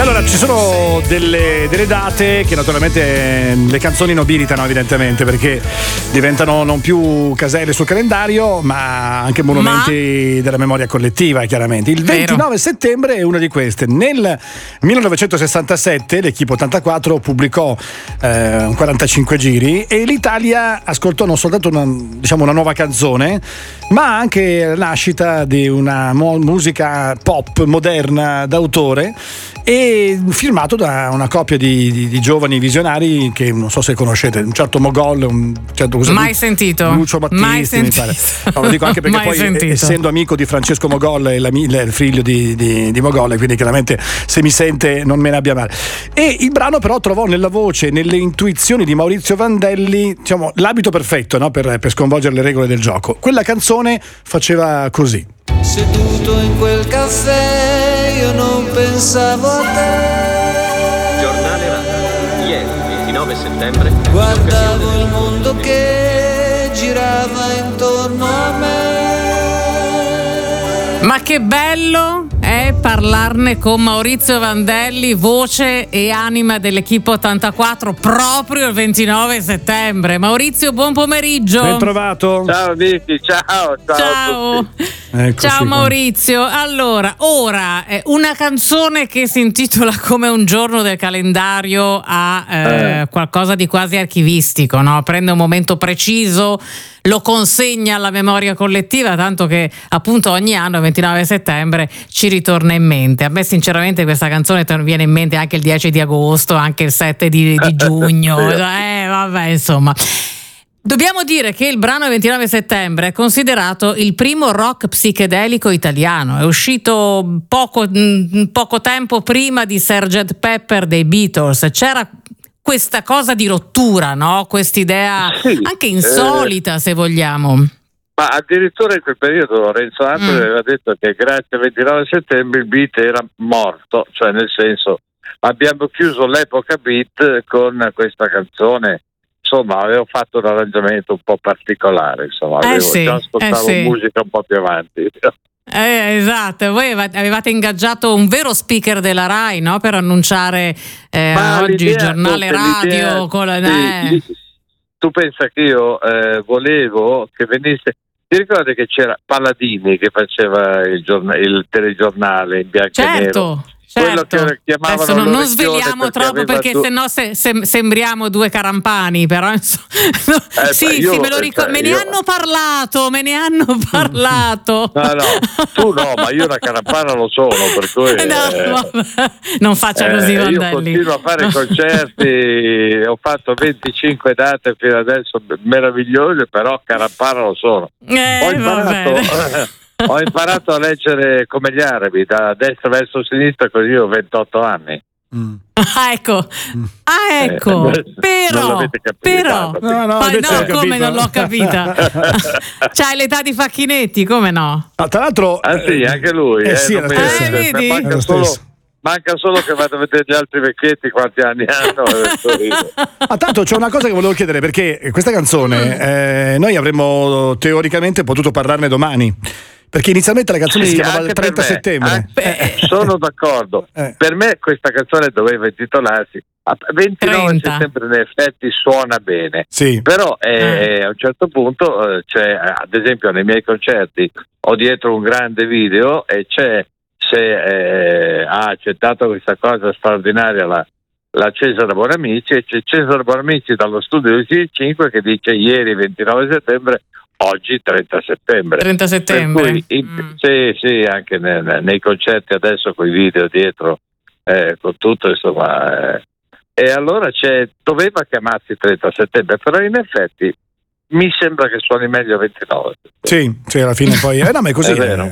Allora, ci sono delle date che naturalmente le canzoni nobilitano, evidentemente, perché diventano non più caselle sul calendario, ma anche monumenti della memoria collettiva, chiaramente. Il 29 settembre è una di queste. Nel 1967 l'Equipe 84 pubblicò un 45 giri e l'Italia ascoltò non soltanto una nuova canzone, ma anche la nascita di una musica pop moderna d'autore, e firmato da una coppia di giovani visionari che non so se conoscete, un certo Mogol, un certo mai sentito, Lucio Battisti, mi pare. No, lo dico anche perché poi essendo amico di Francesco Mogol è il figlio di Mogol, quindi chiaramente se mi sente non me ne abbia male. E il brano però trovò nella voce, nelle intuizioni di Maurizio Vandelli, diciamo, l'abito perfetto, no? per sconvolgere le regole del gioco. Quella canzone faceva così. Seduto in quel caffè io non pensavo a te. Giornale Radio, ieri 29 settembre. Guardavo il mondo che girava intorno a me. Ma che bello è parlarne con Maurizio Vandelli, voce e anima dell'Equipe 84, proprio il 29 settembre. Maurizio, buon pomeriggio. Ben trovato. Ciao Vicky, ciao. Ciao Maurizio. Allora, ora una canzone che si intitola come un giorno del calendario ha qualcosa di quasi archivistico, no? Prende un momento preciso, lo consegna alla memoria collettiva, tanto che appunto ogni anno, il 29 settembre, ci ritorna in mente. A me sinceramente questa canzone viene in mente anche il 10 di agosto, anche il 7 di giugno, vabbè, insomma. Dobbiamo dire che il brano 29 settembre è considerato il primo rock psichedelico italiano. È uscito poco tempo prima di Sgt. Pepper dei Beatles. C'era questa cosa di rottura, no? Quest'idea anche insolita, se vogliamo. Ma addirittura in quel periodo Lorenzo Antonelli aveva detto che grazie al 29 settembre il beat era morto, cioè nel senso abbiamo chiuso l'epoca beat con questa canzone. Insomma, avevo fatto un arrangiamento un po' particolare, insomma, già ascoltavo musica un po' più avanti. Esatto, voi avevate ingaggiato un vero speaker della Rai, no? Per annunciare oggi il giornale radio. Tu pensa che io volevo che venisse. Ti ricordi che c'era Palladini che faceva il telegiornale in bianco e nero? Certo. Quello che chiamavano adesso non sveliamo troppo perché sennò sembriamo due carampani, però me lo ricordo, me ne hanno parlato. No, tu no, ma io una carampana lo sono, per cui non faccia così, Vandelli. Io continuo a fare concerti, ho fatto 25 date fino adesso meravigliose, però carampana lo sono. Ho imparato a leggere come gli arabi, da destra verso sinistra, così ho 28 anni. Ecco. Però come non l'ho capita. C'hai l'età di Facchinetti, come no? Tra l'altro sì, anche lui. Vedi? Manca solo che vado a vedere gli altri vecchietti quanti anni hanno. Tanto c'è una cosa che volevo chiedere, perché questa canzone noi avremmo teoricamente potuto parlarne domani, perché inizialmente la canzone si chiamava il 30 settembre. Sono d'accordo. Per me questa canzone doveva intitolarsi 29 settembre, in effetti suona bene. Sì. Però a un certo punto c'è, ad esempio nei miei concerti ho dietro un grande video e c'è ha accettato questa cosa straordinaria la Cesare Bonamici, e c'è Cesare Bonamici dallo studio di C5 che dice ieri 29 settembre, oggi 30 settembre. 30 settembre. Sì, anche nei concerti adesso con i video dietro, con tutto, insomma. E allora doveva chiamarsi 30 settembre, però in effetti mi sembra che suoni meglio 29 settembre. Sì, alla fine poi no, ma è così. È vero.